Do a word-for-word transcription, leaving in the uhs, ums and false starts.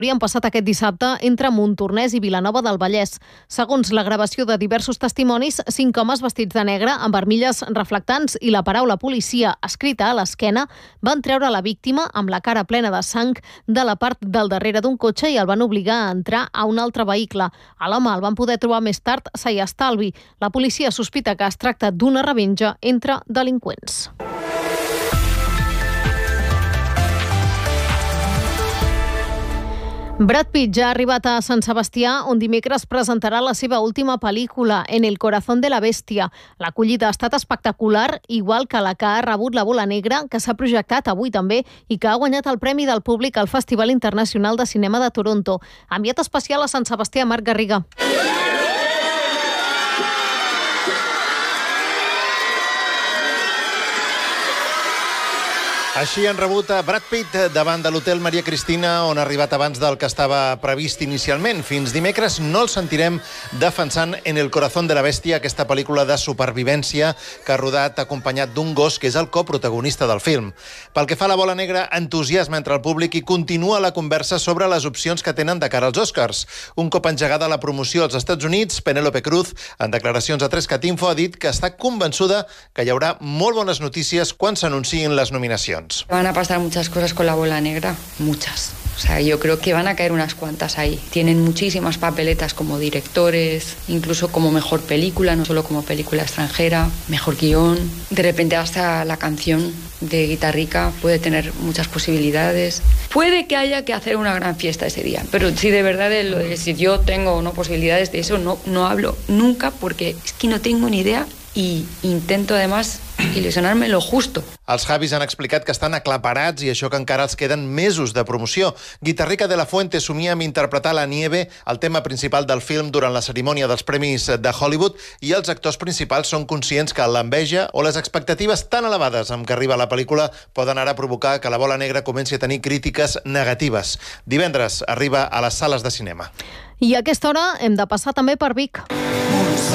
Havien passat aquest dissabte entre Montornès i Vilanova del Vallès. Segons la gravació de diversos testimonis, cinc homes vestits de negre amb armilles reflectants i la paraula policia escrita a l'esquena van treure la víctima amb la cara plena de sang de la part del darrere d'un cotxe i el van obligar a entrar a un altre vehicle. A l'home el van poder trobar més tard sa i estalvi. La policia sospita que es tracta d'una revenja entre delinqüents. Brad Pitt ja ha arribat a Sant Sebastià, on dimecres presentarà la seva última pel·lícula, En el corazón de la bestia. L'acollida ha estat espectacular, igual que la que ha rebut La bola negra, que s'ha projectat avui també i que ha guanyat el Premi del Públic al Festival Internacional de Cinema de Toronto. Enviat especial a Sant Sebastià, Marc Garriga. Així han rebut a Brad Pitt davant de l'Hotel Maria Cristina, on ha arribat abans del que estava previst inicialment. Fins dimecres no el sentirem defensant En el corazón de la bestia, aquesta pel·lícula de supervivència que ha rodat acompanyat d'un gos que és el coprotagonista del film. Pel que fa a La bola negra, entusiasme entre el públic i continua la conversa sobre les opcions que tenen de cara als Oscars. Un cop engegada la promoció als Estats Units, Penélope Cruz, en declaracions a tres cat info, ha dit que està convençuda que hi haurà molt bones notícies quan s'anunciïn les nominacions. Van a pasar muchas cosas con La bola negra, muchas. O sea, yo creo que van a caer unas cuantas ahí. Tienen muchísimas papeletas como directores, incluso como mejor película, no solo como película extranjera, mejor guión. De repente hasta la canción de Guitarrica puede tener muchas posibilidades. Puede que haya que hacer una gran fiesta ese día, pero si de verdad lo de si yo tengo o no posibilidades de eso, no, no hablo nunca porque es que no tengo ni idea i intento, además, il·lusionarme lo justo. Els Javis han explicat que estan aclaparats i això que encara els queden mesos de promoció. Guitarrica de la Fuente somia amb interpretar La nieve, el tema principal del film, durant la cerimònia dels Premis de Hollywood, i els actors principals són conscients que l'enveja o les expectatives tan elevades amb què arriba la pel·lícula poden ara provocar que La bola negra comenci a tenir crítiques negatives. Divendres arriba a les sales de cinema. I a aquesta hora hem de passar també per Vic.